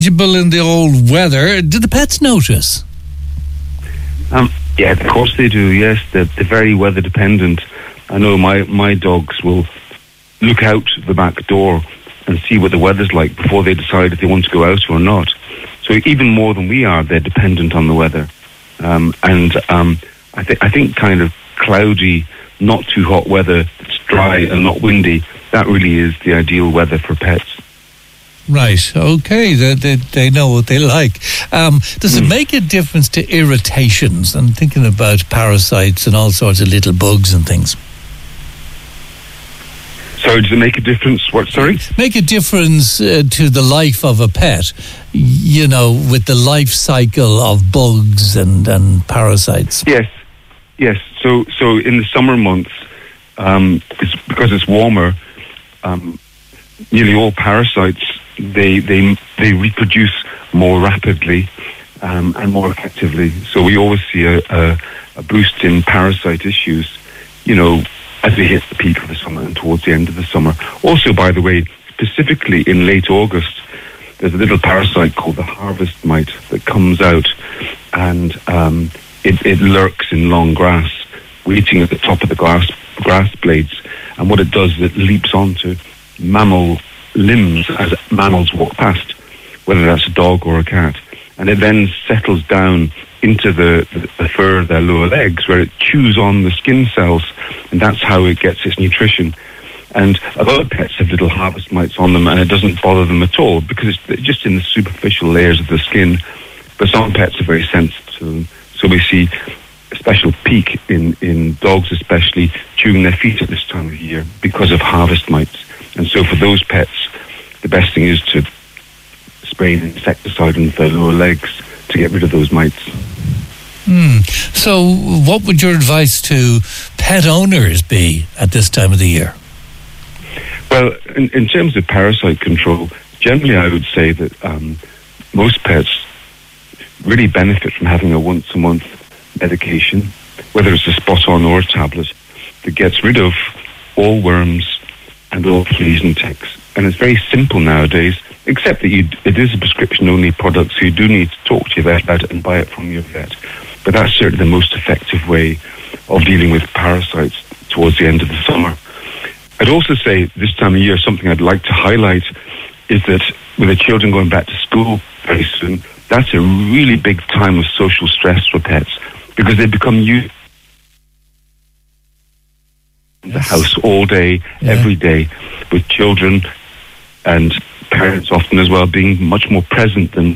In the old weather, did the pets notice? Yeah, of course they do. Yes, they're very weather dependent. I know my dogs will look out the back door and see what the weather's like before they decide if they want to go out or not. So even more than we are, they're dependent on the weather. I think kind of cloudy, not too hot weather, it's dry and not windy, that really is the ideal weather for pets. Right, okay, they know what they like. Does it make a difference to irritations? I'm thinking about parasites and all sorts of little bugs and things. Sorry, does it make a difference? What, sorry? Make a difference to the life of a pet, you know, with the life cycle of bugs and parasites. Yes. So in the summer months, because it's warmer, nearly all parasites, they reproduce more rapidly and more effectively. So we always see a boost in parasite issues, you know, as we hit the peak of the summer and towards the end of the summer. Also, by the way, specifically in late August, there's a little parasite called the harvest mite that comes out, and it lurks in long grass, waiting at the top of the grass blades. And what it does is it leaps onto mammal limbs as mammals walk past, whether that's a dog or a cat. And it then settles down into the fur of their lower legs, where it chews on the skin cells, and that's how it gets its nutrition. And a lot of pets have little harvest mites on them, and it doesn't bother them at all because it's just in the superficial layers of the skin. But some pets are very sensitive to them. So we see a special peak in dogs, especially chewing their feet at this time of year because of harvest mites. And so for those pets, the best thing is to spray an insecticide into their lower legs to get rid of those mites. So what would your advice to pet owners be at this time of the year? Well, in terms of parasite control, generally I would say that most pets really benefit from having a once-a-month medication, whether it's a spot-on or a tablet, that gets rid of all worms and all fleas and ticks. And it's very simple nowadays, except that it is a prescription-only product, so you do need to talk to your vet about it and buy it from your vet. But that's certainly the most effective way of dealing with parasites towards the end of the summer. I'd also say this time of year, something I'd like to highlight is that with the children going back to school very soon, that's a really big time of social stress for pets because they become used to the house all day, every day, with children and parents often as well being much more present than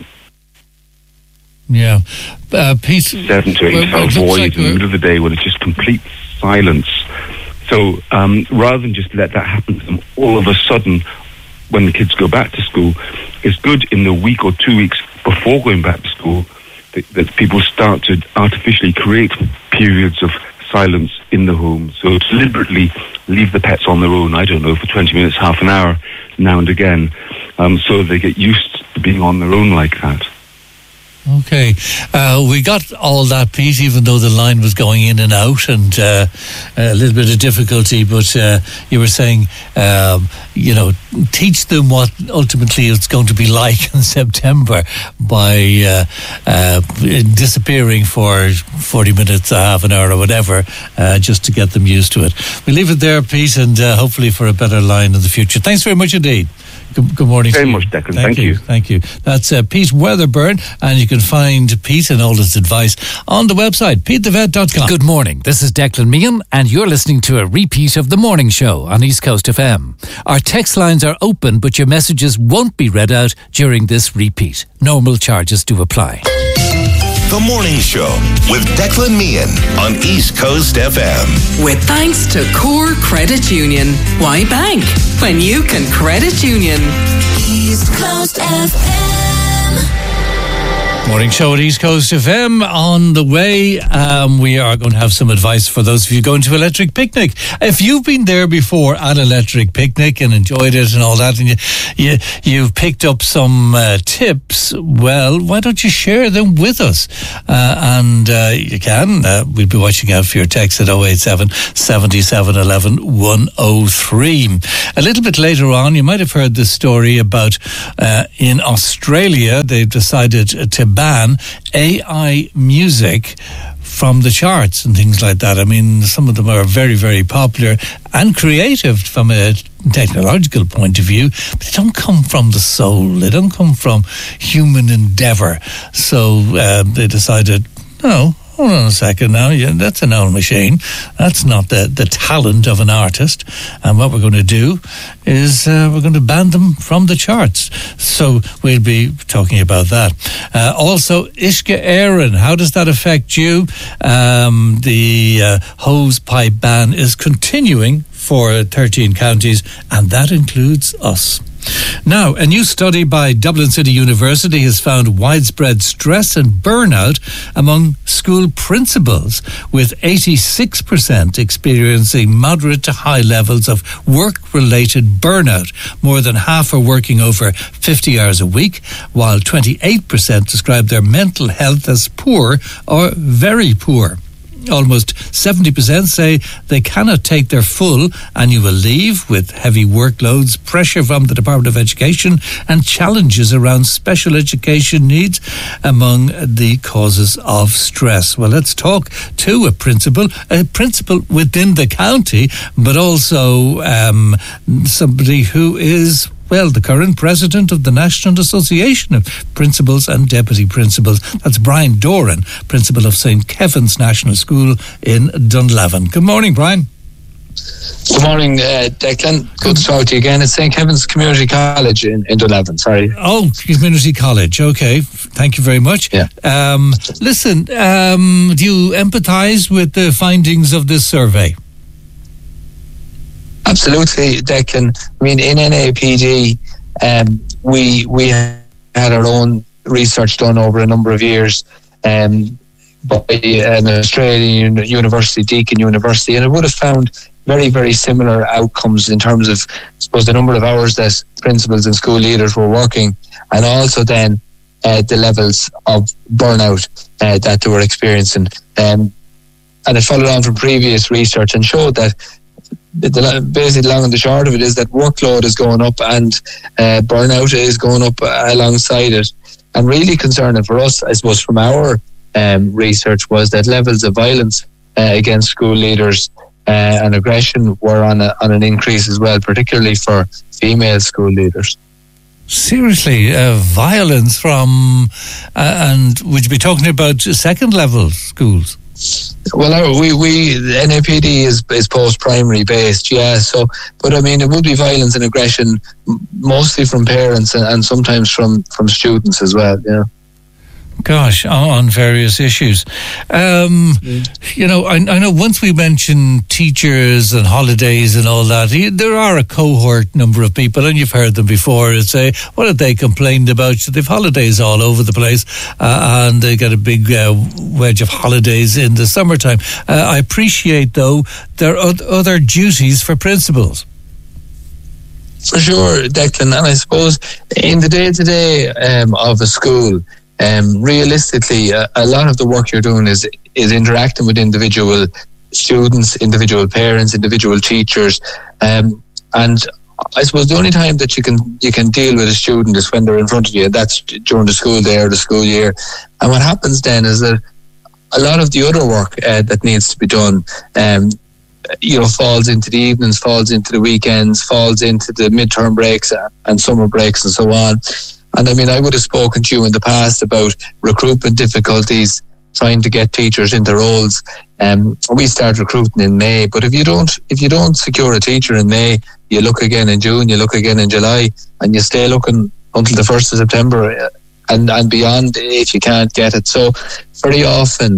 Pete, 7 to 8 hour void in the middle of the day when it's just complete silence. So rather than just let that happen to them all of a sudden when the kids go back to school, it's good in the week or 2 weeks before going back to school that people start to artificially create periods of silence in the home. So deliberately leave the pets on their own, I don't know, for 20 minutes, half an hour now and again, so they get used to being on their own like that. Okay. We got all that, Pete, even though the line was going in and out and a little bit of difficulty, but you were saying, teach them what ultimately it's going to be like in September by disappearing for 40 minutes, a half an hour or whatever, just to get them used to it. We leave it there, Pete, and hopefully for a better line in the future. Thanks very much indeed. Good morning. Very much, Declan. Thank you. Thank you. That's Pete Weatherburn, and you can find Pete and all his advice on the website, petethevet.com. Good morning. This is Declan Meehan, and you're listening to a repeat of The Morning Show on East Coast FM. Our text lines are open, but your messages won't be read out during this repeat. Normal charges do apply. The Morning Show with Declan Meehan on East Coast FM. With thanks to Core Credit Union. Why bank when you can credit union? East Coast FM. Morning show at East Coast FM. On the way, we are going to have some advice for those of you going to Electric Picnic. If you've been there before at Electric Picnic and enjoyed it and all that, and you've picked up some tips, well, why don't you share them with us? You can. We'll be watching out for your text at 087 77 11 103. A little bit later on, you might have heard this story about in Australia, they've decided to ban AI music from the charts and things like that. I mean, some of them are very, very popular and creative from a technological point of view, but they don't come from the soul. They don't come from human endeavour. So they decided, no, hold on a second now, that's an old machine. That's not the talent of an artist. And what we're going to do is we're going to ban them from the charts. So we'll be talking about that. Also, Uisce Éireann, how does that affect you? The hose pipe ban is continuing for 13 counties, and that includes us. Now, a new study by Dublin City University has found widespread stress and burnout among school principals, with 86% experiencing moderate to high levels of work-related burnout. More than half are working over 50 hours a week, while 28% describe their mental health as poor or very poor. Almost 70% say they cannot take their full annual leave, with heavy workloads, pressure from the Department of Education and challenges around special education needs among the causes of stress. Well, let's talk to a principal within the county, but also somebody who is, well, the current president of the National Association of Principals and Deputy Principals. That's Brian Doran, principal of St. Kevin's National School in Dunlavin. Good morning, Brian. Good morning, Declan. Good to talk to you again. It's St. Kevin's Community College in Dunlavin, sorry. Oh, Community College, okay. Thank you very much. Yeah. Listen, do you empathise with the findings of this survey? Absolutely, Declan. I mean, in NAPD, we had our own research done over a number of years by an Australian university, Deakin University, and it would have found very, very similar outcomes in terms of, I suppose, the number of hours that principals and school leaders were working, and also then the levels of burnout that they were experiencing. And it followed on from previous research and showed that basically, the long and the short of it is that workload is going up and burnout is going up alongside it. And really concerning for us, I suppose, from our research, was that levels of violence against school leaders and aggression were on an increase as well, particularly for female school leaders. Seriously, violence from, and would you be talking about second level schools? Well, we NAPD is post-primary based, yeah. So, but I mean, it would be violence and aggression, mostly from parents and sometimes from students as well, yeah. Gosh, on various issues. You know, I know once we mentioned teachers and holidays and all that, there are a cohort number of people, and you've heard them before, that say, what have they complained about? They've holidays all over the place, and they get a big wedge of holidays in the summertime. I appreciate, though, there are other duties for principals. For sure, Declan, and I suppose in the day-to-day of a school, realistically, a lot of the work you're doing is interacting with individual students, individual parents, individual teachers, and I suppose the only time that you can deal with a student is when they're in front of you, and that's during the school day or the school year. And what happens then is that a lot of the other work that needs to be done, falls into the evenings, falls into the weekends, falls into the midterm breaks and summer breaks and so on. And I mean, I would have spoken to you in the past about recruitment difficulties, trying to get teachers into roles. We start recruiting in May, but if you don't secure a teacher in May, you look again in June, you look again in July, and you stay looking until the 1st of September and beyond if you can't get it. So very often,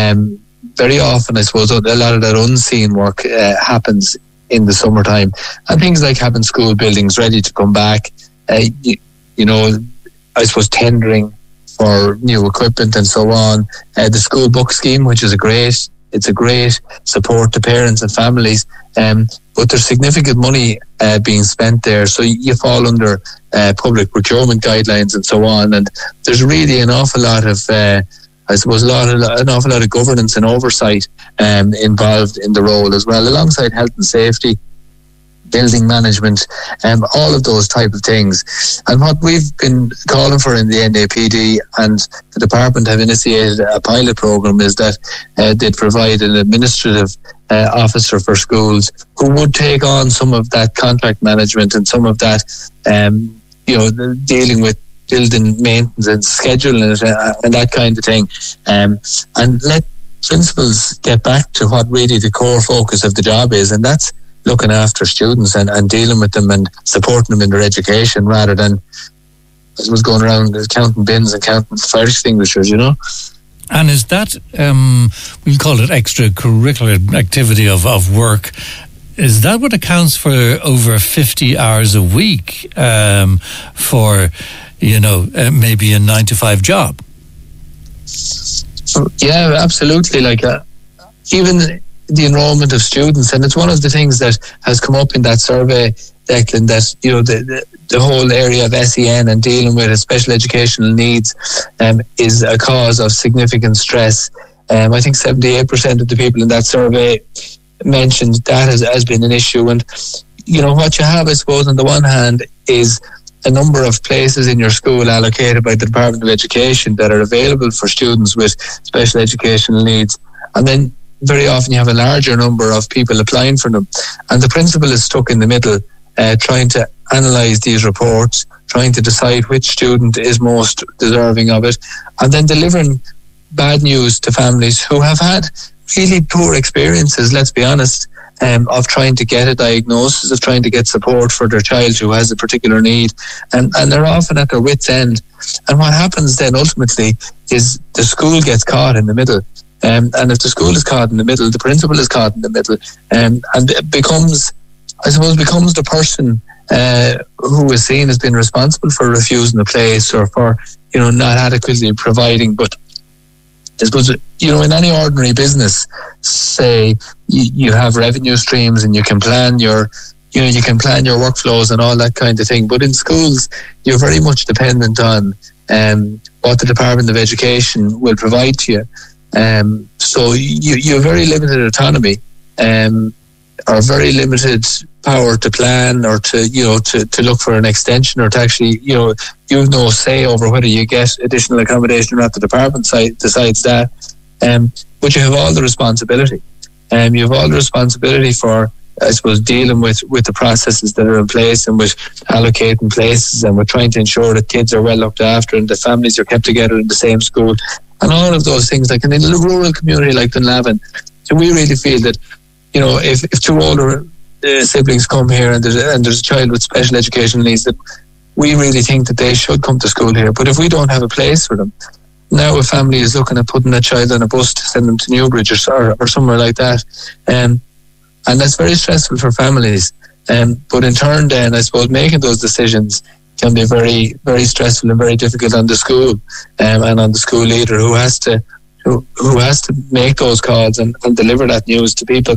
I suppose, a lot of that unseen work happens in the summertime, and things like having school buildings ready to come back. I suppose tendering for new equipment and so on. The school book scheme, which is a great support to parents and families. But there's significant money being spent there, so you fall under public procurement guidelines and so on. And there's really an awful lot of, an awful lot of governance and oversight involved in the role as well, alongside health and safety, building management, all of those type of things. And what we've been calling for in the NAPD, and the department have initiated a pilot program, is that they'd provide an administrative officer for schools who would take on some of that contract management and some of that, dealing with building maintenance and scheduling it and that kind of thing, and let principals get back to what really the core focus of the job is, and that's looking after students and dealing with them and supporting them in their education, rather than, I suppose, going around counting bins and counting fire extinguishers, And is that, we'll call it extracurricular activity of work, is that what accounts for over 50 hours a week for, maybe a 9-to-5 job? Yeah, absolutely. Even the enrolment of students, and it's one of the things that has come up in that survey, Declan, that the whole area of SEN and dealing with special educational needs is a cause of significant stress. I think 78% of the people in that survey mentioned that has been an issue. And what you have, I suppose, on the one hand, is a number of places in your school allocated by the Department of Education that are available for students with special educational needs, and then very often you have a larger number of people applying for them, and the principal is stuck in the middle, trying to analyse these reports, trying to decide which student is most deserving of it, and then delivering bad news to families who have had really poor experiences, let's be honest, of trying to get a diagnosis, of trying to get support for their child who has a particular need, and they're often at their wits' end. And what happens then ultimately is the school gets caught in the middle. And if the school is caught in the middle, the principal is caught in the middle, and it becomes the person who is seen as being responsible for refusing a place or for not adequately providing. But I suppose in any ordinary business, say you have revenue streams and you can plan your workflows and all that kind of thing. But in schools, you're very much dependent on what the Department of Education will provide to you. So you have very limited autonomy, or very limited power to plan, or to look for an extension, or to actually you have no say over whether you get additional accommodation or not. The department side decides that, but you have all the responsibility. You have all the responsibility for, I suppose, dealing with the processes that are in place, and with allocating places, and with trying to ensure that kids are well looked after and the families are kept together in the same school, and all of those things. Like in a rural community like Dunlavin, so we really feel that if two older siblings come here and there's a child with special educational needs, that we really think that they should come to school here. But if we don't have a place for them, now a family is looking at putting that child on a bus to send them to Newbridge or somewhere like that, and that's very stressful for families. But in turn, then I suppose making those decisions can be very, very stressful and very difficult on the school, and on the school leader who has to make those calls and deliver that news to people.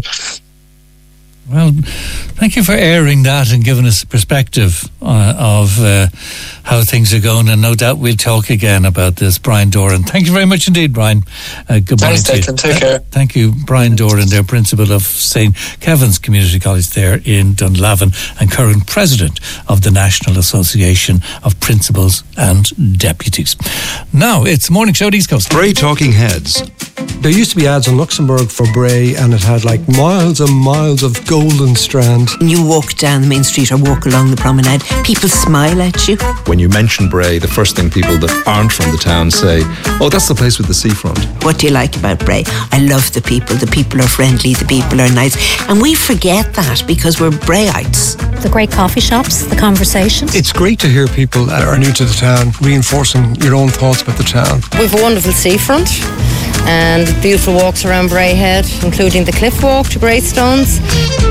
Well, thank you for airing that and giving us a perspective of how things are going, and no doubt we'll talk again about this. Brian Doran, thank you very much indeed, Brian. Good morning to you. Take care. Thank you, Brian Doran, their principal of St. Kevin's Community College there in Dunlavin, and current president of the National Association of Principals and Deputies. Now it's Morning Show at East Coast. Bray Talking Heads. There used to be ads in Luxembourg for Bray, and it had like miles and miles of golden strand. When you walk down the main street or walk along the promenade, people smile at you. When you mention Bray, the first thing people that aren't from the town say, oh, that's the place with the seafront. What do you like about Bray? I love the people. The people are friendly, the people are nice. And we forget that because we're Brayites. The great coffee shops, the conversations. It's great to hear people that are new to the town reinforcing your own thoughts about the town. We've a wonderful seafront and beautiful walks around Bray Head, including the cliff walk to Greystones.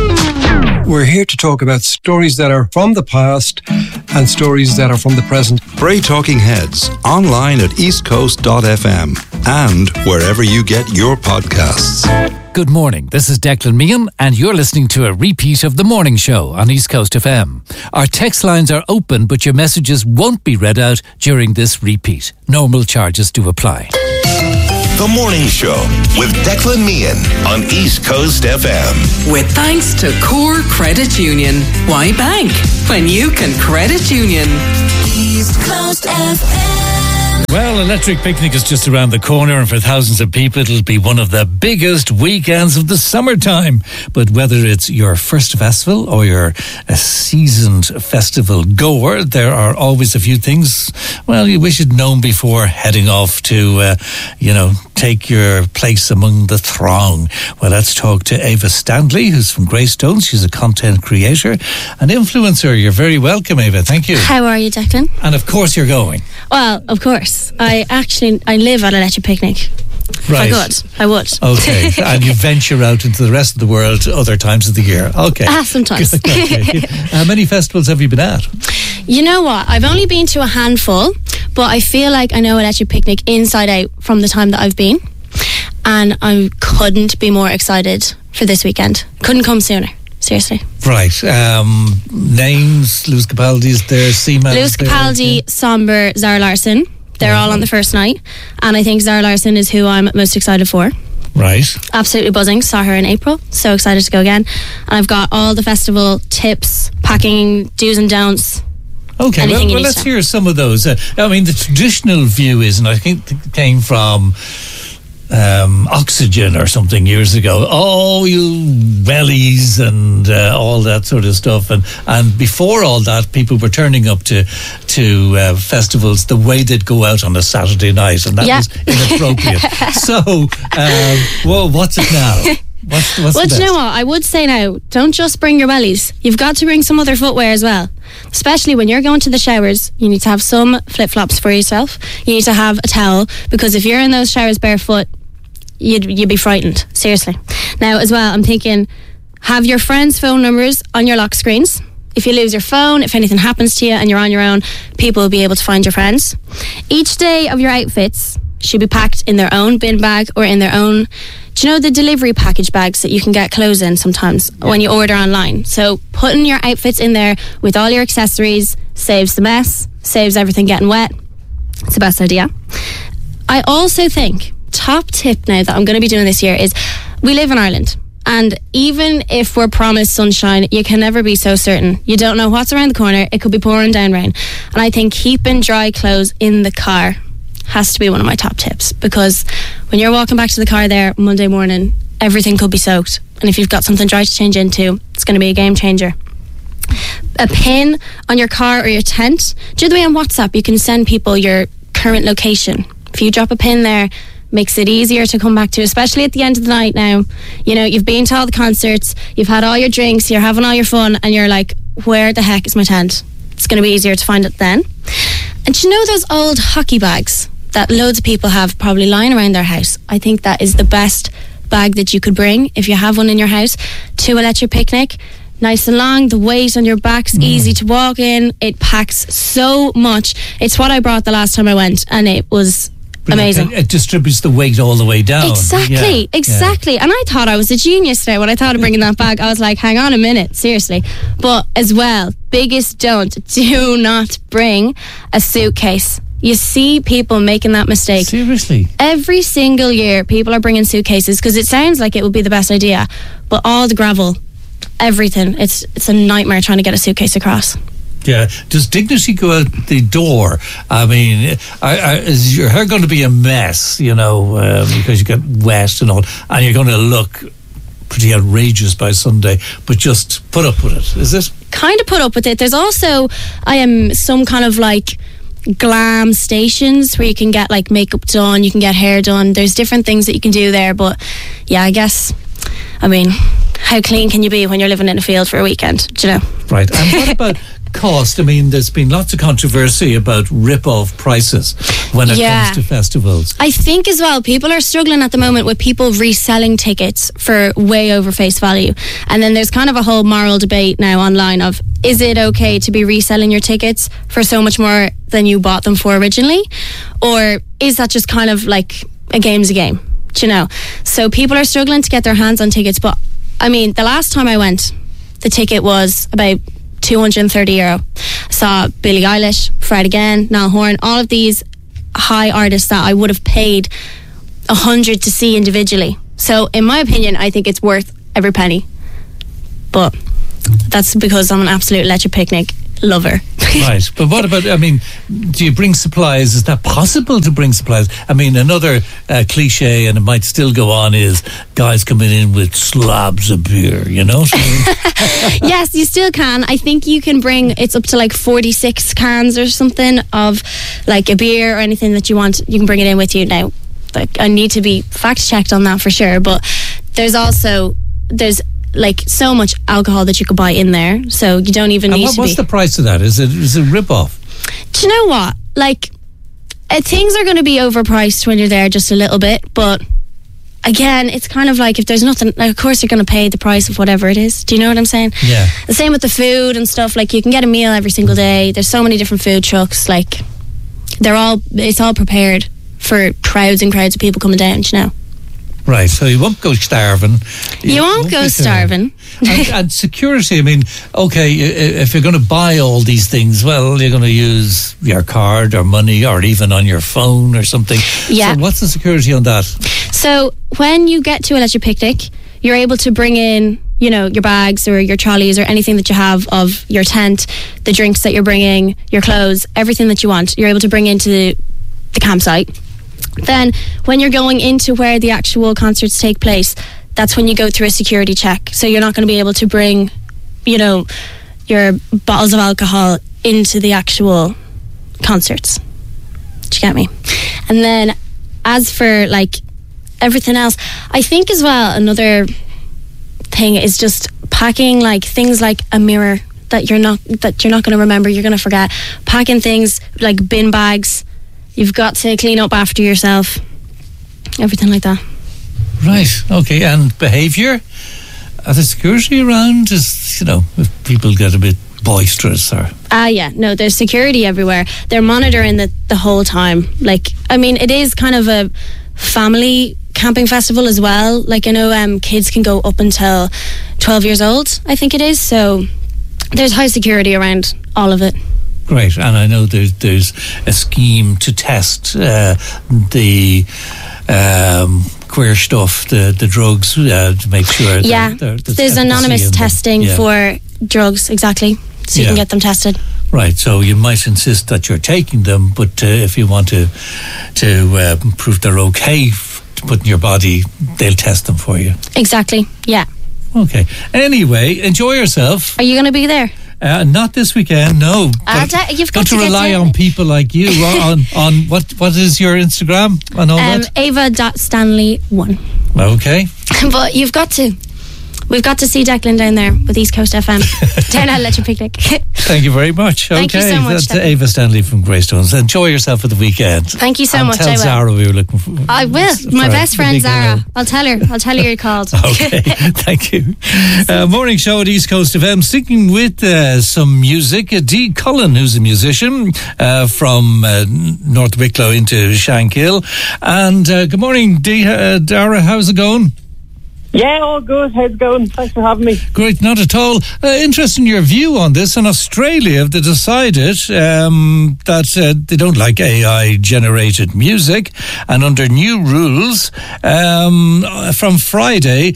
We're here to talk about stories that are from the past and stories that are from the present. Bray Talking Heads, online at eastcoast.fm and wherever you get your podcasts. Good morning, this is Declan Meehan and you're listening to a repeat of The Morning Show on East Coast FM. Our text lines are open but your messages won't be read out during this repeat. Normal charges do apply. The Morning Show with Declan Meehan on East Coast FM. With thanks to Core Credit Union. Why bank when you can credit union? East Coast FM. Well, Electric Picnic is just around the corner, and for thousands of people it'll be one of the biggest weekends of the summertime. But whether it's your first festival or you're a seasoned festival goer, there are always a few things, well, you wish you'd known before heading off to, take your place among the throng. Well, let's talk to Ava Stanley, who's from Greystones. She's a content creator and influencer. You're very welcome, Ava. Thank you. How are you, Declan? And of course you're going. Well, of course. I live at Electric Picnic. Right. I would. Okay. And you venture out into the rest of the world other times of the year. Okay. Sometimes. Okay. How many festivals have you been at? You know what? I've only been to a handful, but I feel like I know Electric Picnic inside out from the time that I've been. And I couldn't be more excited for this weekend. Couldn't come sooner. Seriously. Right. Names, Lewis Capaldi's there, Seaman. Lewis Capaldi, Somber, Zara Larsson. They're all on the first night. And I think Zara Larsson is who I'm most excited for. Right. Absolutely buzzing. Saw her in April. So excited to go again. And I've got all the festival tips, packing, do's and don'ts. Okay, well let's hear some of those. The traditional view is, and I think it came from Oxygen or something years ago. Oh, you wellies and all that sort of stuff. And before all that, people were turning up to festivals the way they'd go out on a Saturday night, and that was inappropriate. So, what's it now? What's well, do you know what? I would say now, don't just bring your wellies. You've got to bring some other footwear as well. Especially when you're going to the showers, you need to have some flip-flops for yourself. You need to have a towel, because if you're in those showers barefoot, you'd be frightened. Seriously. Now, as well, I'm thinking, have your friends' phone numbers on your lock screens. If you lose your phone, if anything happens to you and you're on your own, people will be able to find your friends. Each day of your outfits should be packed in their own bin bag or in their own... Do you know the delivery package bags that you can get clothes in sometimes when you order online? So putting your outfits in there with all your accessories saves the mess, saves everything getting wet. It's the best idea. I also think, top tip now that I'm going to be doing this year is, we live in Ireland. And even if we're promised sunshine, you can never be so certain. You don't know what's around the corner. It could be pouring down rain. And I think keeping dry clothes in the car has to be one of my top tips, because when you're walking back to the car there Monday morning, everything could be soaked, and if you've got something dry to change into, it's going to be a game changer. A pin on your car or your tent. Do you know the way on WhatsApp you can send people your current location? If you drop a pin there, makes it easier to come back to, especially at the end of the night now. You know, you've been to all the concerts, you've had all your drinks, you're having all your fun, and you're like, where the heck is my tent? It's going to be easier to find it then. And do you know those old hockey bags that loads of people have probably lying around their house? I think that is the best bag that you could bring, if you have one in your house, to Electric Picnic. Nice and long, the weight on your back's easy to walk in, it packs so much. It's what I brought the last time I went, and it was amazing. It distributes the weight all the way down. Exactly. And I thought I was a genius there when I thought of bringing that bag. I was like, hang on a minute, seriously. But as well, biggest don't, do not bring a suitcase. You see people making that mistake. Seriously? Every single year, people are bringing suitcases because it sounds like it would be the best idea. But all the gravel, everything, it's a nightmare trying to get a suitcase across. Yeah. Does dignity go out the door? I mean, is your hair going to be a mess, because you get wet and all, and you're going to look pretty outrageous by Sunday, but just put up with it, is it? Kind of put up with it. There's also, some kind of like glam stations where you can get like makeup done, you can get hair done. There's different things that you can do there, but yeah, I guess, how clean can you be when you're living in a field for a weekend, do you know? Right. And what about cost? I mean, there's been lots of controversy about rip-off prices when it comes to festivals. I think as well, people are struggling at the moment with people reselling tickets for way over face value. And then there's kind of a whole moral debate now online of, is it okay to be reselling your tickets for so much more than you bought them for originally? Or is that just kind of like a game's a game? Do you know? So people are struggling to get their hands on tickets. But I mean, the last time I went, the ticket was about €230. I saw Billie Eilish, Fred again, Niall Horan, all of these high artists that I would have paid 100 to see individually. So in my opinion, I think it's worth every penny. But that's because I'm an absolute Electric Picnic lover. Right, but what about, I mean, do you bring supplies? Is that possible to bring supplies? I mean, another cliche, and it might still go on, is guys coming in with slabs of beer, you know what I mean? Yes, you still can. I think you can bring, it's up to like 46 cans or something of like a beer or anything that you want. You can bring it in with you. Now, like, I need to be fact checked on that for sure, but there's like so much alcohol that you could buy in there, so you don't even need to what's the price of that? Is it rip-off? Do you know what? Like, things are going to be overpriced when you're there just a little bit, but again, it's kind of like if there's nothing, like, of course you're going to pay the price of whatever it is. Do you know what I'm saying? Yeah. The same with the food and stuff. Like, you can get a meal every single day. There's so many different food trucks. Like, it's all prepared for crowds and crowds of people coming down, you know? Right, so you won't go starving. You won't go starving. And security, I mean, okay, if you're going to buy all these things, well, you're going to use your card or money or even on your phone or something. Yeah. So what's the security on that? So when you get to Electric Picnic, you're able to bring in, you know, your bags or your trolleys or anything that you have of your tent, the drinks that you're bringing, your clothes, everything that you want. You're able to bring into the campsite. Then when you're going into where the actual concerts take place, that's when you go through a security check. So you're not going to be able to bring, you know, your bottles of alcohol into the actual concerts. Do you get me? And then as for like everything else, I think as well another thing is just packing like things like a mirror that you're not going to remember, you're going to forget. Packing things like bin bags. You've got to clean up after yourself. Everything like that. Right, okay. And behaviour? Are the security around? Is, you know, if people get a bit boisterous or... Yeah, no, there's security everywhere. They're monitoring the whole time. Like, I mean, it is kind of a family camping festival as well. Like, I know kids can go up until 12 years old, I think it is. So there's high security around all of it. Great, and I know there's a scheme to test the queer stuff, the drugs, to make sure. Yeah, there's anonymous testing for drugs, exactly, so you can get them tested. Right, so you might insist that you're taking them, but if you want to prove they're okay to put in your body, they'll test them for you. Exactly, yeah. Okay. Anyway, enjoy yourself. Are you going to be there? Not this weekend, no. You've got to rely on people like you. on what is your Instagram and all that? Ava.Stanley1. Okay. But we've got to see Declan down there with East Coast FM. Down at Electric Picnic. Thank you very much. Thank you so much. That's Ava Stanley from Greystones. Enjoy yourself for the weekend. Thank you so much. Tell Zara we were looking for. I will. My best friend Zara. I'll tell her you're called. Okay. Thank you. Morning show at East Coast FM. Sticking with some music. Dee Cullen, who's a musician from North Wicklow into Shankill. And good morning, Dee. Dara, how's it going? Yeah, all good. How's it going? Thanks for having me. Great, not at all. Interesting your view on this. In Australia, they decided that they don't like AI-generated music, and under new rules, from Friday,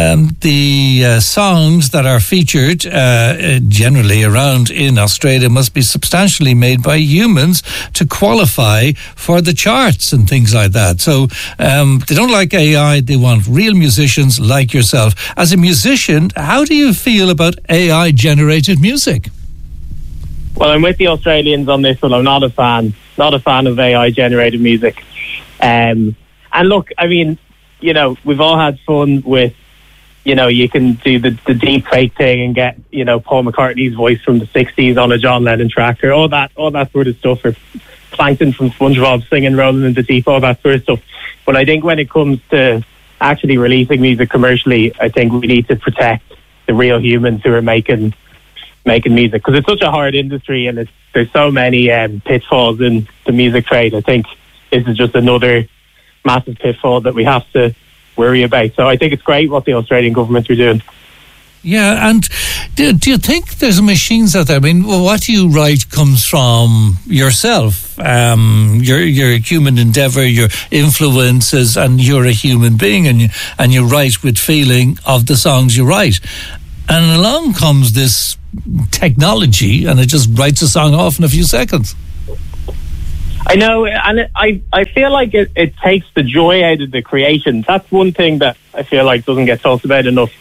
the songs that are featured generally around in Australia must be substantially made by humans to qualify for the charts and things like that. So they don't like AI, they want real musicians like yourself. As a musician, how do you feel about AI-generated music? Well, I'm with the Australians on this one. I'm not a fan of AI-generated music. And look, I mean, you know, we've all had fun with you know, you can do the deep fake thing and get, you know, Paul McCartney's voice from the 60s on a John Lennon track, or all that sort of stuff, or Plankton from SpongeBob singing Rolling in the Deep, all that sort of stuff. But I think when it comes to actually releasing music commercially, I think we need to protect the real humans who are making music, because it's such a hard industry, and there's so many pitfalls in the music trade. I think this is just another massive pitfall that we have to worry about. So I think it's great what the Australian government are doing. Yeah, and do you think there's machines out there? I mean, what you write comes from yourself, your human endeavour, your influences, and you're a human being, and you write with feeling of the songs you write. And along comes this technology, and it just writes a song off in a few seconds. I know, and I feel like it takes the joy out of the creation. That's one thing that I feel like doesn't get talked about enough.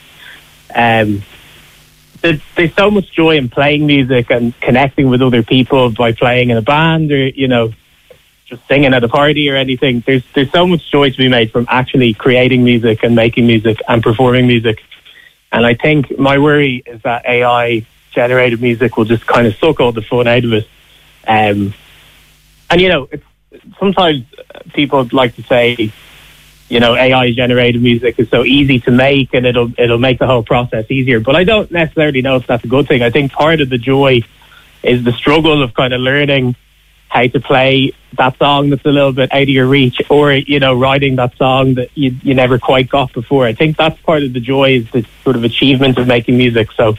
There's so much joy in playing music and connecting with other people by playing in a band, or, you know, just singing at a party or anything. There's so much joy to be made from actually creating music and making music and performing music. And I think my worry is that AI generated music will just kind of suck all the fun out of it. And, you know, sometimes people like to say, you know, AI generated music is so easy to make and it'll make the whole process easier. But I don't necessarily know if that's a good thing. I think part of the joy is the struggle of kind of learning how to play that song that's a little bit out of your reach, or, you know, writing that song that you never quite got before. I think that's part of the joy, is the sort of achievement of making music. So,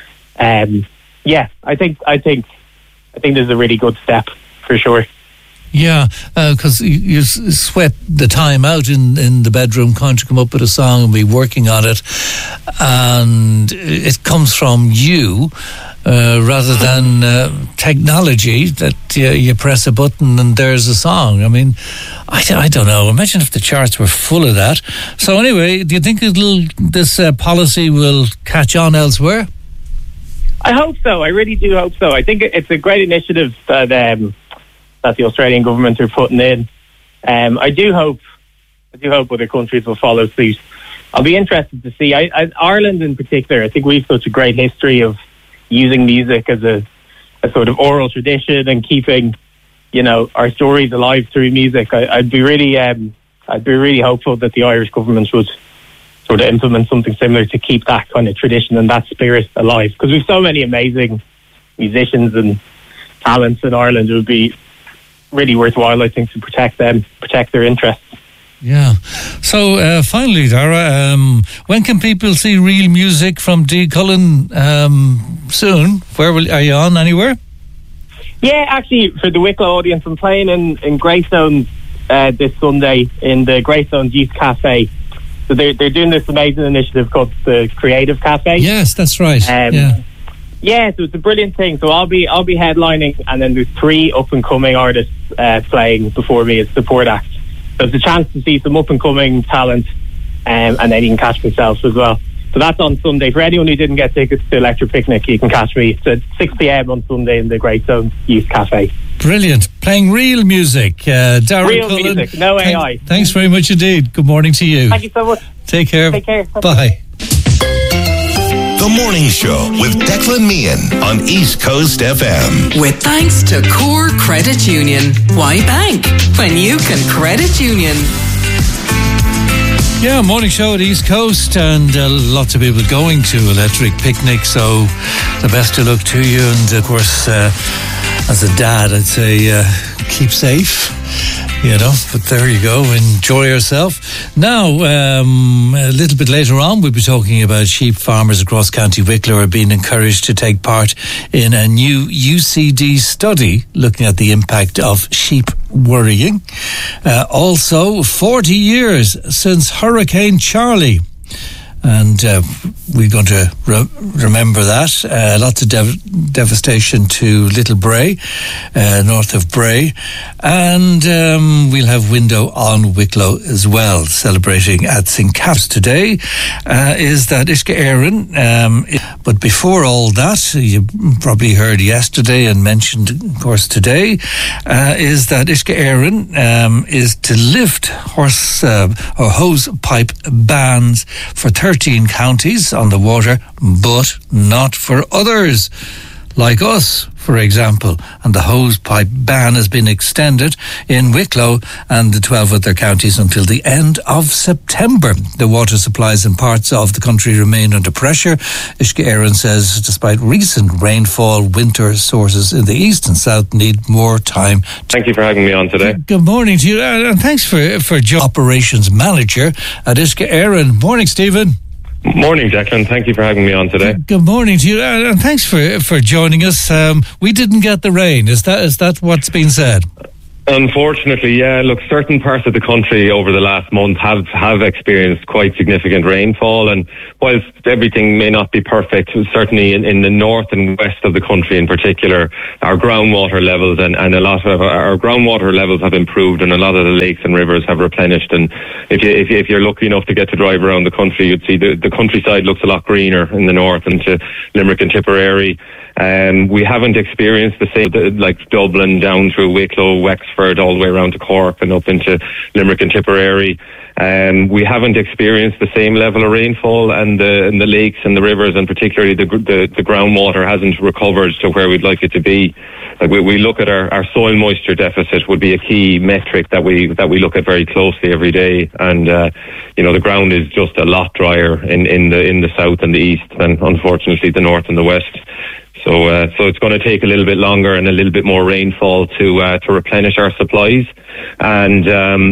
yeah, I think there's a really good step for sure. Yeah, because you sweat the time out in the bedroom, can't you come up with a song and be working on it, and it comes from you rather than technology that you press a button and there's a song. I mean, I don't know. Imagine if the charts were full of that. So anyway, do you think this policy will catch on elsewhere? I hope so. I really do hope so. I think it's a great initiative that the Australian government are putting in. I do hope other countries will follow suit. I'll be interested to see. Ireland in particular, I think we've such a great history of using music as a sort of oral tradition and keeping, you know, our stories alive through music. I'd be really hopeful that the Irish government would sort of implement something similar to keep that kind of tradition and that spirit alive. Because we've so many amazing musicians and talents in Ireland. It would be really worthwhile, I think, to protect their interests. Yeah. So finally, Dara, when can people see real music from Dee Cullen soon? Are you on anywhere? Yeah, actually, for the Wicklow audience, I'm playing in Greystones this Sunday in the Greystones Youth Cafe. So they're doing this amazing initiative called the Creative Cafe. Yes, that's right. Yeah, so it's a brilliant thing. So I'll be headlining, and then there's 3 up and coming artists playing before me as support acts. So it's a chance to see some up and coming talent, and then you can catch myself as well. So that's on Sunday. For anyone who didn't get tickets to Electric Picnic, you can catch me. It's at 6 p.m. on Sunday in the Greystones Youth Cafe. Brilliant. Playing real music. Darren Real Cullen, music, no AI. Thanks very much indeed. Good morning to you. Thank you so much. Take care. Take care. Bye. The Morning Show with Declan Meehan on East Coast FM. With thanks to Core Credit Union. Why bank when you can credit union? Yeah, morning show at East Coast, and lots of people going to Electric Picnic, so the best of luck to you. And of course, as a dad, I'd say keep safe, you know, but there you go, enjoy yourself. Now, a little bit later on, we'll be talking about sheep farmers across County Wicklow are being encouraged to take part in a new UCD study looking at the impact of sheep worrying. Also, 40 years since Hurricane Charlie. And we're going to remember that. Lots of devastation to Little Bray, north of Bray. And we'll have Window on Wicklow as well, celebrating at St. Catherine's today. Is that Uisce Éireann. But before all that, you probably heard yesterday and mentioned, of course, today, is that Uisce Éireann is to lift horse or hose pipe bans for 30 13 counties on the water, but not for others, like us, for example. And the hosepipe ban has been extended in Wicklow and the 12 other counties until the end of September. The water supplies in parts of the country remain under pressure. Uisce Éireann says despite recent rainfall, winter sources in the east and south need more time. Thank you for having me on today. Good morning to you, and thanks for job operations manager at Uisce Éireann. Morning, Stephen. Morning, Declan. Thank you for having me on today. Good morning to you, and thanks for joining us. We didn't get the rain. Is that what's been said? Unfortunately, yeah. Look, certain parts of the country over the last month have experienced quite significant rainfall, and whilst everything may not be perfect, certainly in the north and west of the country in particular, our groundwater levels and a lot of our groundwater levels have improved, and a lot of the lakes and rivers have replenished. And if you're lucky enough to get to drive around the country, you'd see the countryside looks a lot greener in the north and to Limerick and Tipperary. We haven't experienced the same, like Dublin down through Wicklow, Wexford, all the way around to Cork and up into Limerick and Tipperary. We haven't experienced the same level of rainfall, and the lakes and the rivers, and particularly the groundwater hasn't recovered to where we'd like it to be. Like we look at our soil moisture deficit would be a key metric that we look at very closely every day, and the ground is just a lot drier in the south and the east than unfortunately the north and the west. So it's going to take a little bit longer and a little bit more rainfall to replenish our supplies, and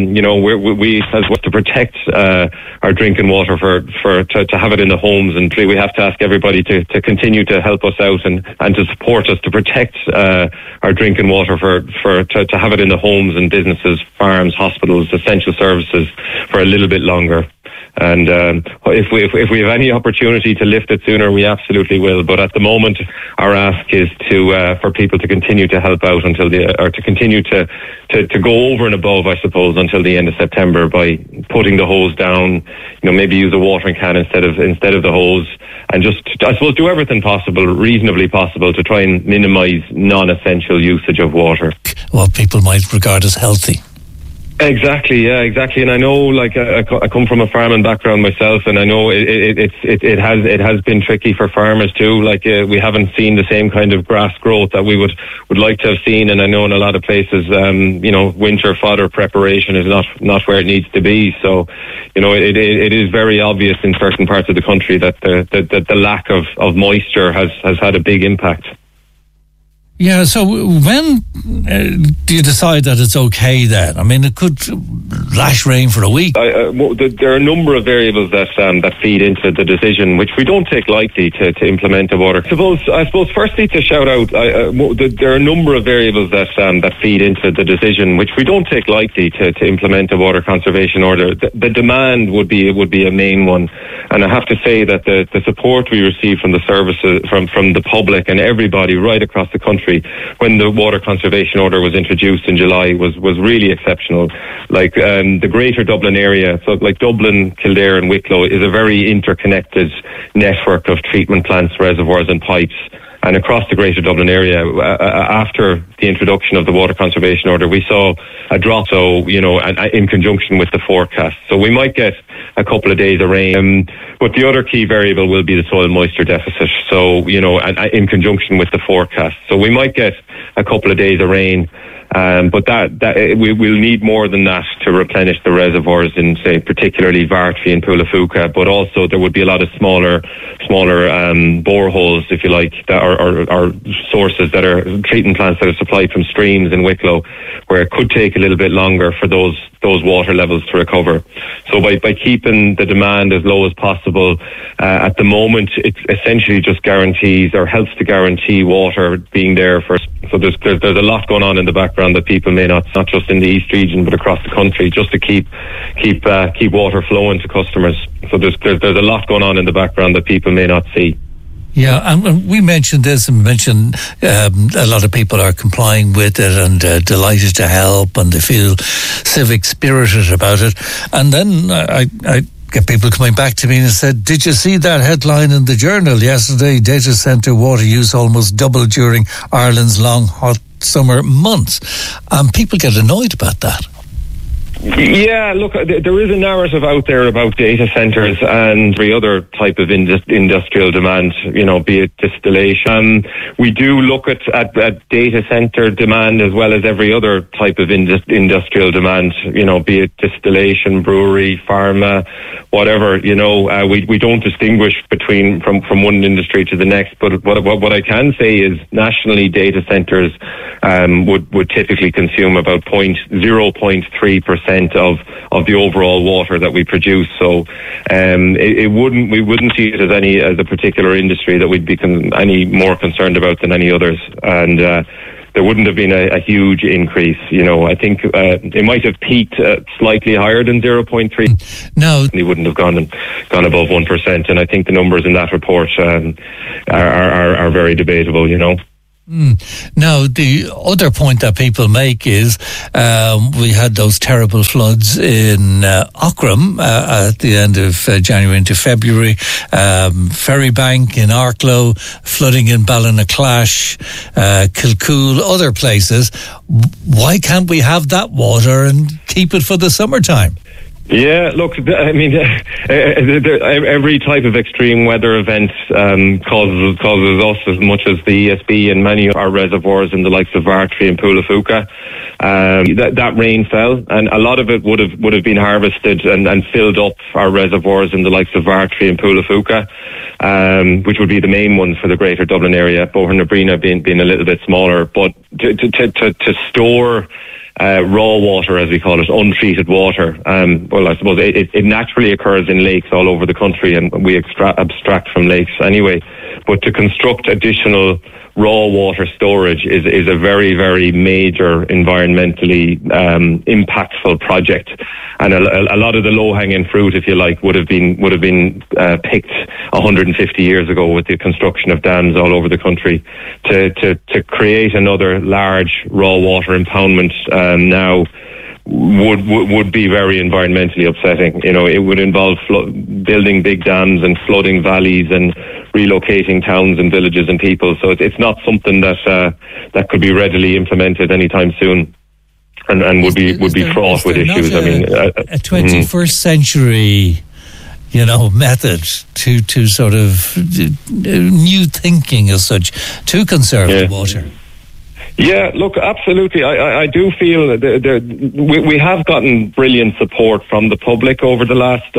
we as well to protect our drinking water to have it in the homes, and we have to ask everybody to continue to help us out and to support us to protect our drinking water to have it in the homes and businesses, farms, hospitals, essential services for a little bit longer. And if we have any opportunity to lift it sooner, we absolutely will. But at the moment, our ask is for people to continue to help out to continue to go over and above, I suppose, until the end of September by putting the hose down. Maybe use a watering can instead of the hose, and just, I suppose, do everything reasonably possible to try and minimise non-essential usage of water. What people might regard as healthy. Exactly, yeah, exactly. And I know, I come from a farming background myself, and I know it has been tricky for farmers too. We haven't seen the same kind of grass growth that we would like to have seen. And I know in a lot of places, winter fodder preparation is not where it needs to be. So, it is very obvious in certain parts of the country that the lack of moisture has had a big impact. Yeah, so when do you decide that it's okay then? I mean, it could lash rain for a week. There are a number of variables that feed into the decision, which we don't take lightly to implement a water. I suppose firstly to shout out, there are a number of variables that feed into the decision, which we don't take lightly to implement a water conservation order. The demand would be a main one, and I have to say that the support we receive from the services, from the public and everybody right across the country when the water conservation order was introduced in July was really exceptional. The greater Dublin area, so like Dublin, Kildare and Wicklow, is a very interconnected network of treatment plants, reservoirs and pipes. And across the greater Dublin area, after the introduction of the water conservation order, we saw a drop, in conjunction with the forecast. So we might get a couple of days of rain. But the other key variable will be the soil moisture deficit. So, in conjunction with the forecast. So we might get a couple of days of rain. But we will need more than that to replenish the reservoirs in, say, particularly Vartry and Poulafuca. But also there would be a lot of smaller boreholes, if you like, that are sources that are treatment plants that are supplied from streams in Wicklow, where it could take a little bit longer for those water levels to recover. So by keeping the demand as low as possible, at the moment, it essentially just guarantees or helps to guarantee water being there for. So there's a lot going on in the background that people may not just in the East region but across the country, just to keep water flowing to customers. So there's a lot going on in the background that people may not see. Yeah, and we mentioned this and mentioned a lot of people are complying with it and delighted to help, and they feel civic spirited about it. And then I get people coming back to me and said, did you see that headline in the Journal yesterday? Data centre water use almost doubled during Ireland's long hot summer months. People get annoyed about that. Yeah, look, there is a narrative out there about data centres and every other type of industrial demand, be it distillation. We do look at data centre demand as well as every other type of industrial demand, be it distillation, brewery, pharma, whatever, we don't distinguish from one industry to the next. But what I can say is nationally data centres would typically consume about 0.3% of the overall water that we produce. So we wouldn't see it as a particular industry that we'd be any more concerned about than any others. And there wouldn't have been a huge increase. I think it might have peaked slightly higher than 0.3. No, it wouldn't have gone above 1%. And I think the numbers in that report are very debatable. Now, the other point that people make is we had those terrible floods in Aughrim at the end of January into February, Ferrybank in Arklow, flooding in Ballinaclash, Kilcool, other places. Why can't we have that water and keep it for the summertime? Yeah, look, I mean, every type of extreme weather event causes us as much as the ESB and many of our reservoirs in the likes of Vartry and Poulaphouca. That rain fell, and a lot of it would have been harvested and filled up our reservoirs in the likes of Vartry and Poulaphouca, which would be the main ones for the Greater Dublin area. Bowhernabrina being a little bit smaller, but to store raw water, as we call it, untreated water. I suppose it naturally occurs in lakes all over the country, and we abstract from lakes anyway. But to construct additional raw water storage is a very, very major environmentally impactful project. And a lot of the low-hanging fruit, if you like, would have been picked 150 years ago with the construction of dams all over the country. To create another large raw water impoundment now would be very environmentally upsetting. It would involve building big dams and flooding valleys and relocating towns and villages and people. So it's not something that could be readily implemented anytime soon. And would be fraught with issues. A 21st century, method to sort of new thinking as such to conserve the water. Yeah, look, absolutely. I do feel that we have gotten brilliant support from the public over the last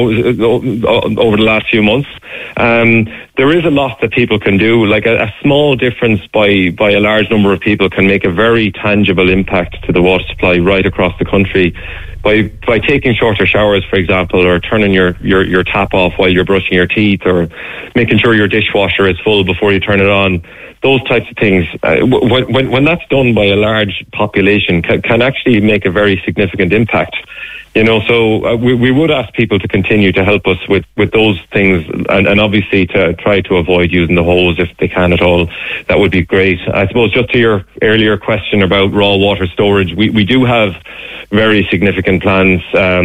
few months. There is a lot that people can do. Like a small difference by a large number of people can make a very tangible impact to the water supply right across the country. By taking shorter showers, for example, or turning your tap off while you're brushing your teeth, or making sure your dishwasher is full before you turn it on. Those types of things, when that's done by a large population, can actually make a very significant impact. So we would ask people to continue to help us with those things, and obviously to try to avoid using the hose if they can at all. That would be great. I suppose just to your earlier question about raw water storage, we do have very significant plans,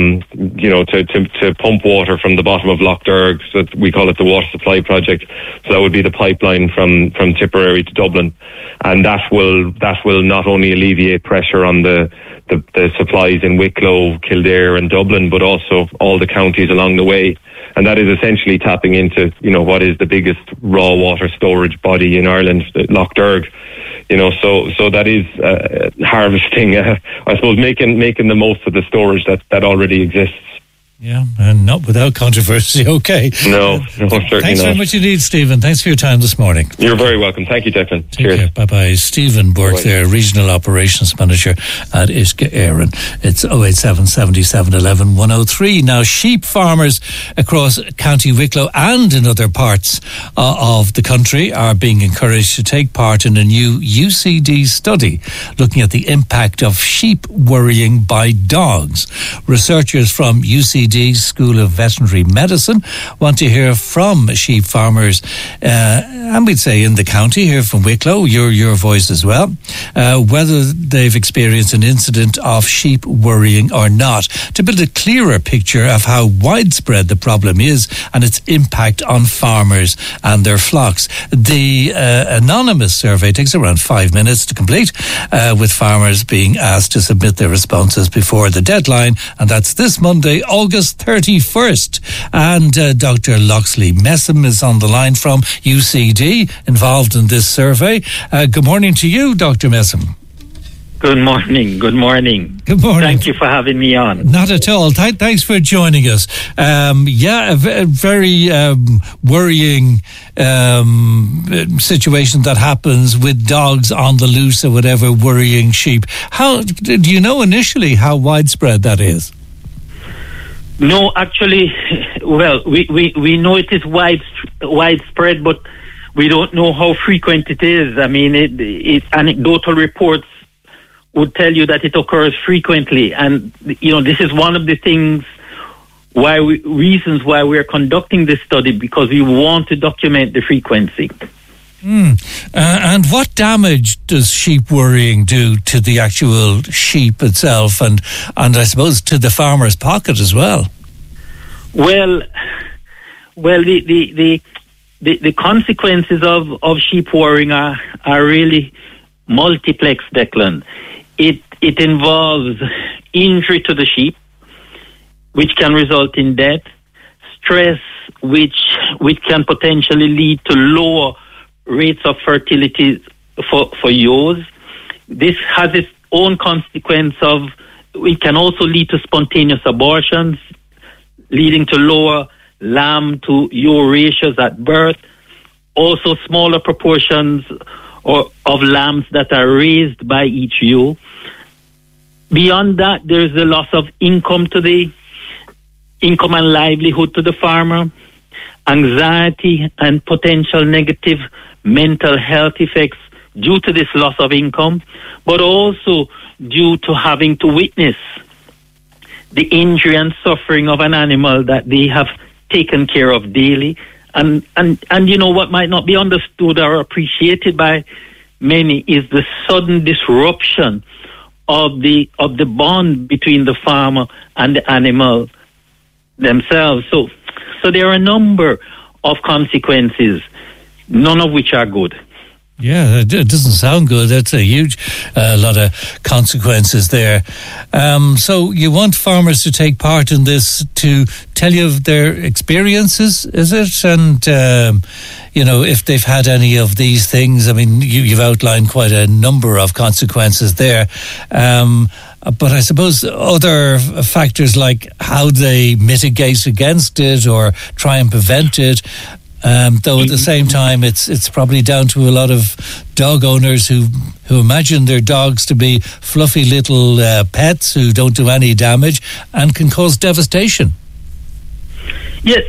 to pump water from the bottom of Lough Derg. So we call it the water supply project. So that would be the pipeline from Tipperary to Dublin, and that will not only alleviate pressure on the supplies in Wicklow, Kildare and Dublin, but also all the counties along the way. And that is essentially tapping into, what is the biggest raw water storage body in Ireland, Lough Derg. So that is harvesting, I suppose, making the most of the storage that already exists. Yeah, and not without controversy. Okay. No, certainly Thanks very much indeed, Stephen. Thanks for your time this morning. You're very welcome. Thank you, Declan. Cheers. Bye-bye. Stephen Burke there, Regional Operations Manager at Uisce Éireann. It's 087 77 11 103. Now, sheep farmers across County Wicklow and in other parts of the country are being encouraged to take part in a new UCD study looking at the impact of sheep worrying by dogs. Researchers from UCD UCD School of Veterinary Medicine. Want to hear from sheep farmers, and we'd say in the county, here from Wicklow, your voice as well, whether they've experienced an incident of sheep worrying or not, to build a clearer picture of how widespread the problem is and its impact on farmers and their flocks. The anonymous survey takes around 5 minutes to complete, with farmers being asked to submit their responses before the deadline, and that's this Monday, August 31st. And Dr. Loxley Messam is on the line from UCD, involved in this survey. Good morning to you, Dr. Messam. Good morning. Good morning. Good morning. Thank you for having me on. Not at all. Thanks for joining us. A very worrying situation that happens with dogs on the loose or whatever, worrying sheep. How do you know initially how widespread that is? No, actually, well, we know it is widespread, but we don't know how frequent it is. I mean, it anecdotal reports would tell you that it occurs frequently, and this is one of the reasons why we're conducting this study, because we want to document the frequency. And what damage does sheep worrying do to the actual sheep itself, and I suppose to the farmer's pocket as well? Well, the consequences of sheep worrying are really multiplex, Declan. It involves injury to the sheep, which can result in death, stress, which can potentially lead to lower rates of fertility for ewes. This has its own consequence of, it can also lead to spontaneous abortions, leading to lower lamb to ewe ratios at birth, also smaller proportions of lambs that are raised by each ewe. Beyond that, there is the loss of income and livelihood to the farmer, anxiety and potential negative mental health effects due to this loss of income, but also due to having to witness the injury and suffering of an animal that they have taken care of daily. And what might not be understood or appreciated by many is the sudden disruption of the bond between the farmer and the animal themselves. So there are a number of consequences, none of which are good. Yeah, it doesn't sound good. That's a huge lot of consequences there. So you want farmers to take part in this, to tell you of their experiences, is it? And, if they've had any of these things. I mean, you've outlined quite a number of consequences there. But I suppose other factors like how they mitigate against it or try and prevent it, though at the same time it's probably down to a lot of dog owners who imagine their dogs to be fluffy little pets who don't do any damage and can cause devastation. Yes,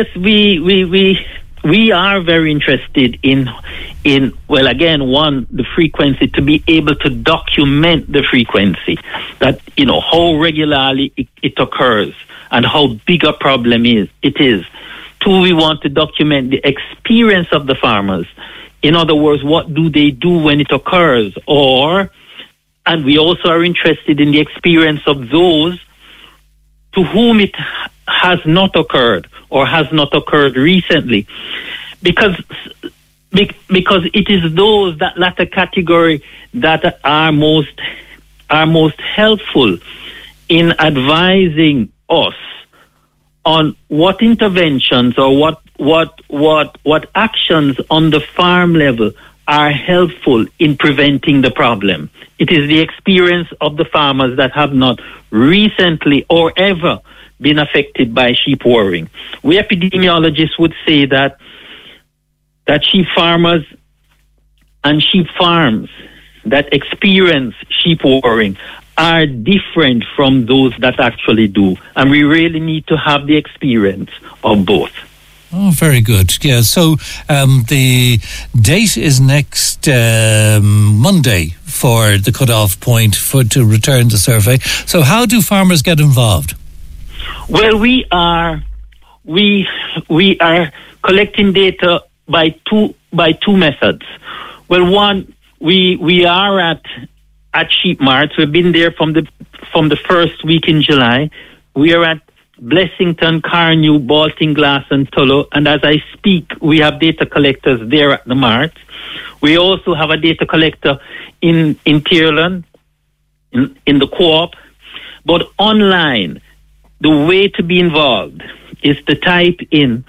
we are very interested in the frequency, to be able to document the frequency, that how regularly it occurs and how big a problem it is. Two, we want to document the experience of the farmers. In other words, what do they do when it occurs? And we also are interested in the experience of those to whom it has not occurred or has not occurred recently. Because it is those, that latter category, that are most helpful in advising us on what interventions or what actions on the farm level are helpful in preventing the problem. It is the experience of the farmers that have not recently or ever been affected by sheep worrying. We epidemiologists would say that sheep farmers and sheep farms that experience sheep worrying are different from those that actually do. And we really need to have the experience of both. Oh, very good. Yeah, so the date is next Monday for the cut-off point to return the survey. So how do farmers get involved? Well, we are collecting data by two methods. Well, one, we are at Sheep Marts. We've been there from the first week in July. We are at Blessington, Carnew, Baltinglass and Tullow. And as I speak, we have data collectors there at the Mart. We also have a data collector in Tyrland, in the Co-op. But online, the way to be involved is to type in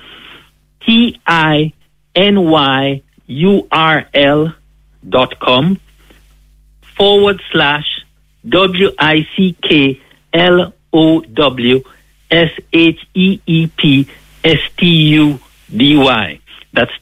tinyurl.com/WICKLOWSHEEPSTUDY. That's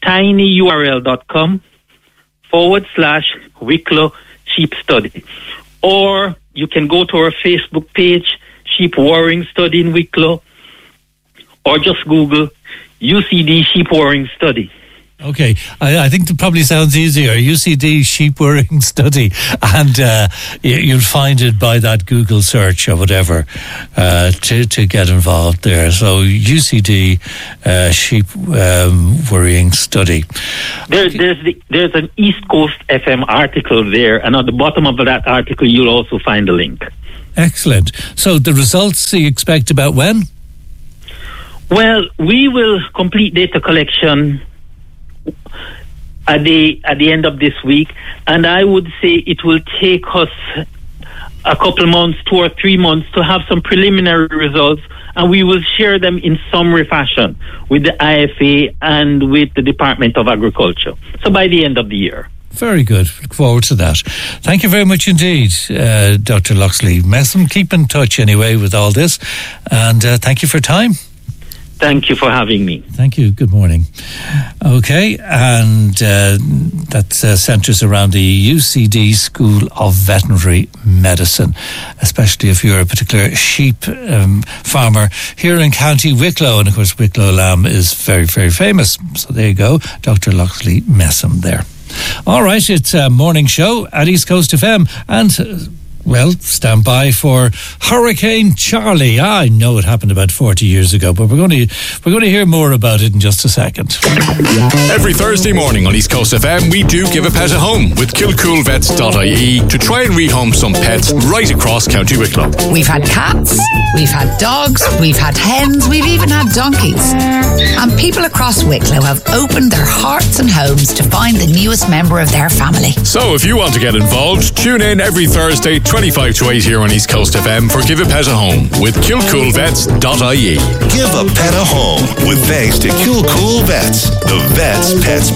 tinyurl.com/Wicklow Sheep Study. Or you can go to our Facebook page, Sheep Warring Study in Wicklow, or just Google UCD Sheep Warring Study. Okay, I think it probably sounds easier. UCD Sheep Warring Study, and you'll find it by that Google search or whatever to get involved there. So UCD Sheep Worrying Study. There's an East Coast FM article there, and at the bottom of that article you'll also find a link. Excellent. So the results you expect about when? Well, we will complete data collection at the end of this week, and I would say it will take us a couple months, 2 or 3 months, to have some preliminary results, and we will share them in summary fashion with the IFA and with the Department of Agriculture. So by the end of the year. Very good. Look forward to that. Thank you very much indeed, Dr. Loxley Messam. Keep in touch anyway with all this, and thank you for your time. Thank you for having me. Thank you. Good morning. Okay, and that centres around the UCD School of Veterinary Medicine, especially if you're a particular sheep farmer here in County Wicklow. And of course, Wicklow lamb is very, very famous. So there you go, Dr. Loxley Messam there. All right, it's a morning show at East Coast FM, and well, stand by for Hurricane Charlie. I know it happened about 40 years ago, but we're going to hear more about it in just a second. Every Thursday morning on East Coast FM, we do give a pet a home with KillCoolVets.ie to try and rehome some pets right across County Wicklow. We've had cats, we've had dogs, we've had hens, we've even had donkeys. And people across Wicklow have opened their hearts and homes to find the newest member of their family. So if you want to get involved, tune in every Thursday 25 to 8 here on East Coast FM for Give a Pet a Home with KillCoolVets.ie. Give a pet a home with thanks to Kill Cool Vets, the Vets Pets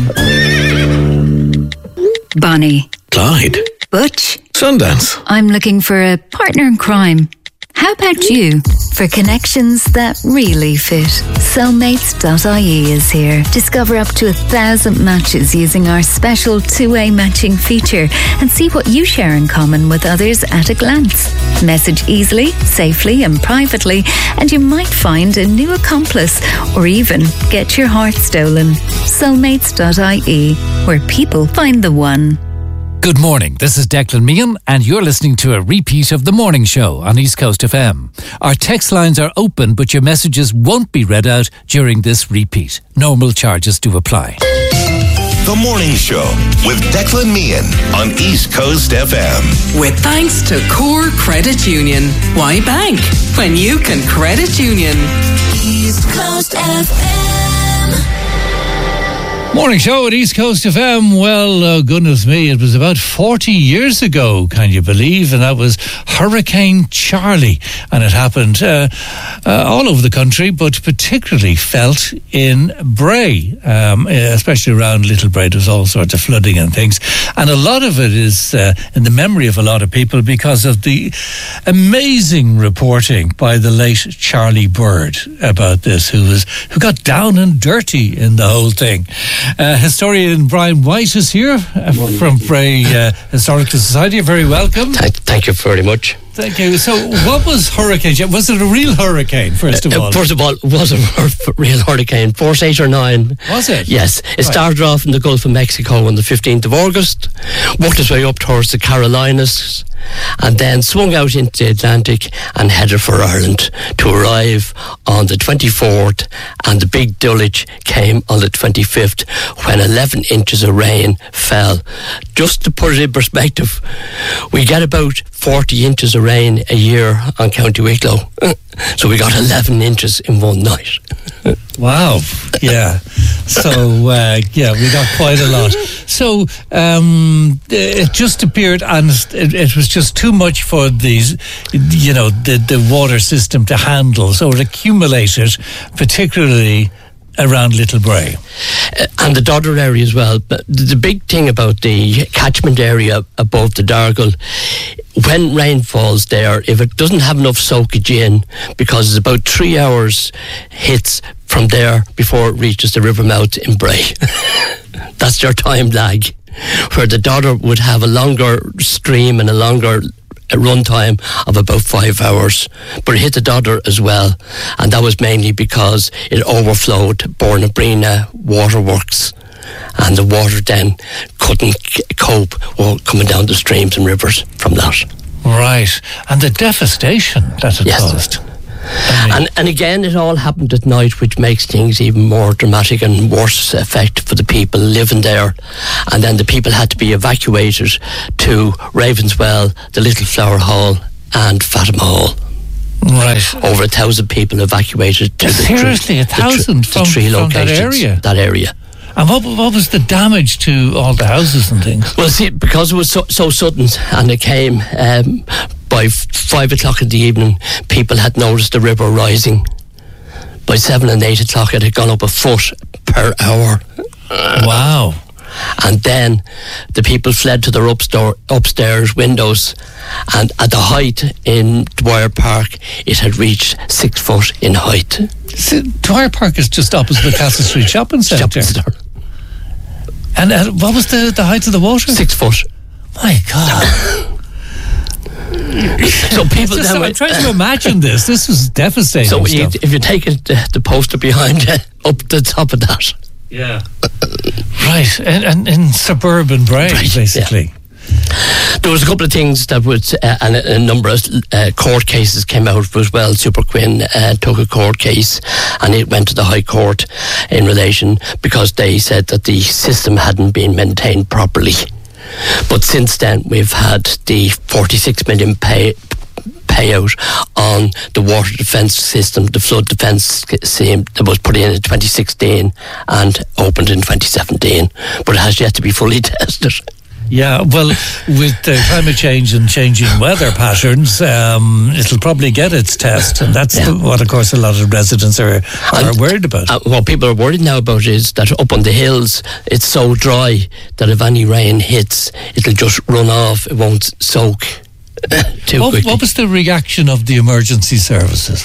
Pick. Bonnie. Clyde. Butch. Sundance. I'm looking for a partner in crime. How about you? For connections that really fit, Soulmates.ie is here. Discover up to 1,000 matches using our special two-way matching feature and see what you share in common with others at a glance. Message easily, safely and privately, and you might find a new accomplice or even get your heart stolen. Soulmates.ie, where people find the one. Good morning, this is Declan Meehan and you're listening to a repeat of The Morning Show on East Coast FM. Our text lines are open, but your messages won't be read out during this repeat. Normal charges do apply. The Morning Show with Declan Meehan on East Coast FM. With thanks to Core Credit Union. Why bank when you can credit union? East Coast FM. Morning show at East Coast FM. Well, goodness me, it was about 40 years ago, can you believe? And that was Hurricane Charlie. And it happened all over the country, but particularly felt in Bray, especially around Little Bray. There was all sorts of flooding and things. And a lot of it is in the memory of a lot of people because of the amazing reporting by the late Charlie Bird about this, who got down and dirty in the whole thing. Historian Brian White is here from Bray Historical Society. You're very welcome. Thank you very much. Thank you. So what was Hurricane? Was it a real hurricane, first of all? First of all, it was a real hurricane, force 8 or 9. Was it? Yes. It started off in the Gulf of Mexico on the 15th of August, worked its way up towards the Carolinas, and then swung out into the Atlantic and headed for Ireland to arrive on the 24th, and the big deluge came on the 25th when 11 inches of rain fell. Just to put it in perspective, we get about 40 inches of rain a year on County Wicklow. So we got 11 inches in one night. Wow. Yeah. So, we got quite a lot. So, it just appeared, and it was just too much for these, the water system to handle. So it accumulated, particularly around Little Bray. And the Dodder area as well. But the big thing about the catchment area above the Dargle, when rain falls there, if it doesn't have enough soakage in, because it's about 3 hours hits from there before it reaches the river mouth in Bray. That's their time lag. Where the Dodder would have a longer stream and a longer run time of about 5 hours, but it hit the Dodder as well, and that was mainly because it overflowed Bornabrina waterworks, and the water then couldn't cope with coming down the streams and rivers from that. Right, and the devastation that it caused. And again, it all happened at night, which makes things even more dramatic and worse effect for the people living there. And then the people had to be evacuated to Ravenswell, the Little Flower Hall and Fatima Hall. Right. Over 1,000 people evacuated to seriously, 1,000 from three locations. That area. And what was the damage to all the houses and things? Well, see, because it was so sudden, and it came by 5 o'clock in the evening, people had noticed the river rising. By 7 and 8 o'clock, it had gone up a foot per hour. Wow. And then the people fled to their upstairs windows, and at the height in Dwyer Park, it had reached 6 foot in height. Dwyer Park is just opposite the Castle Street Shopping Centre. And what was the height of the water? 6 foot. My God. So people then I'm trying to imagine this. This was devastating. So if you take the poster behind you up the top of that. Yeah. Right. And in suburban Bray, basically. Yeah. There was a couple of things that would, and a number of court cases came out as well. Super Quinn took a court case, and it went to the High Court in relation, because they said that the system hadn't been maintained properly. But since then, we've had the 46 million payout on the water defence system, the flood defence scheme that was put in 2016 and opened in 2017, but it has yet to be fully tested. Yeah, well, with climate change and changing weather patterns, it'll probably get its test, and that's what, of course, a lot of residents are worried about. What people are worried now about is that up on the hills, it's so dry that if any rain hits, it'll just run off. It won't soak too quickly. What was the reaction of the emergency services?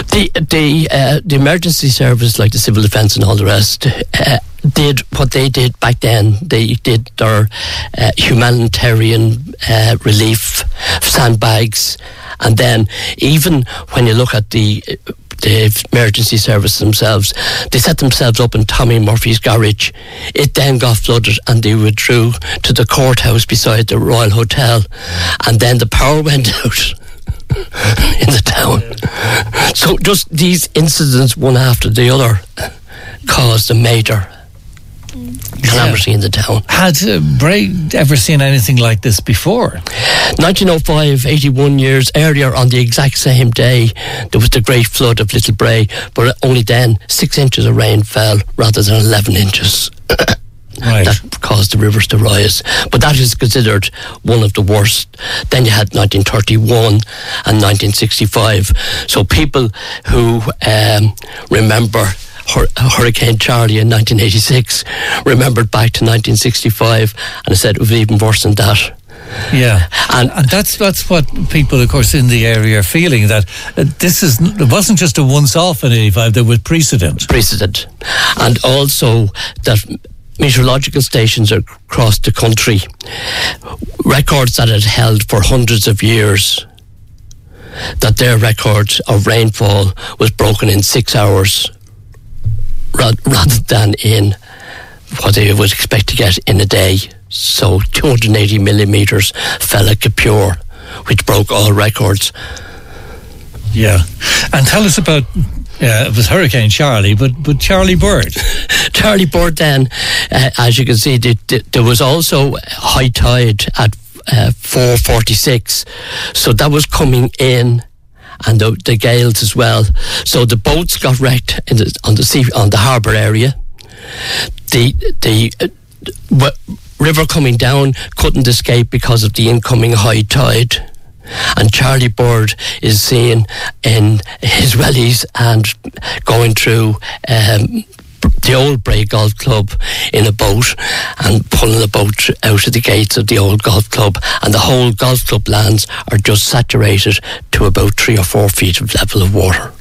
The emergency service, like the civil defence and all the rest, did what they did back then. They did their humanitarian relief sandbags, and then even when you look at the emergency service themselves, they set themselves up in Tommy Murphy's garage. It then got flooded, and they withdrew to the courthouse beside the Royal Hotel, and then the power went out in the town. So just these incidents, one after the other, caused a major calamity in the town. Had Bray ever seen anything like this before? 1905, 81 years earlier, on the exact same day, there was the great flood of Little Bray, but only then 6 inches of rain fell rather than 11 inches. Right. That caused the rivers to rise. But that is considered one of the worst. Then you had 1931 and 1965. So people who remember Hurricane Charlie in 1986 remembered back to 1965, and said it was even worse than that. Yeah, and that's what people, of course, in the area are feeling, that it wasn't just a once-off in 85, there was precedent, and also that meteorological stations across the country, records that had held for hundreds of years, that their record of rainfall was broken in 6 hours rather than in what they would expect to get in a day. So 280 millimetres fell at Capure, which broke all records. Yeah. And tell us about, it was Hurricane Charlie, but Charlie Bird. Charlie Bird then, as you can see, there was also high tide at 4:46. So that was coming in, and the gales as well. So the boats got wrecked on the harbour area. The river coming down couldn't escape because of the incoming high tide. And Charlie Bird is seen in his wellies and going through the old Bray Golf Club in a boat and pulling the boat out of the gates of the old golf club, and the whole golf club lands are just saturated to about 3 or 4 feet of level of water.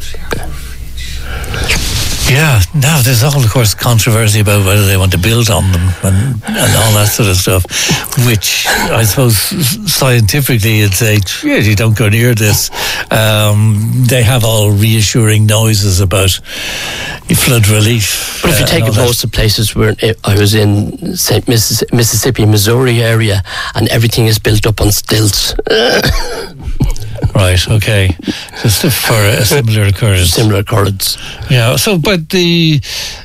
Yeah, now there's all, of course, controversy about whether they want to build on them and all that sort of stuff, which I suppose scientifically you'd say, you don't go near this. They have all reassuring noises about flood relief. But if you take most of the places where I was in, Mississippi, Missouri area, and everything is built up on stilts. Right, okay. Just for a similar occurrence. Similar occurrence. Yeah, so, but the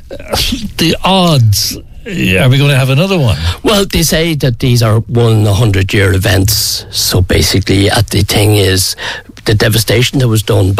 odds, are we going to have another one? Well, they say that these are 1 in 100-year events. So basically, the thing is, the devastation that was done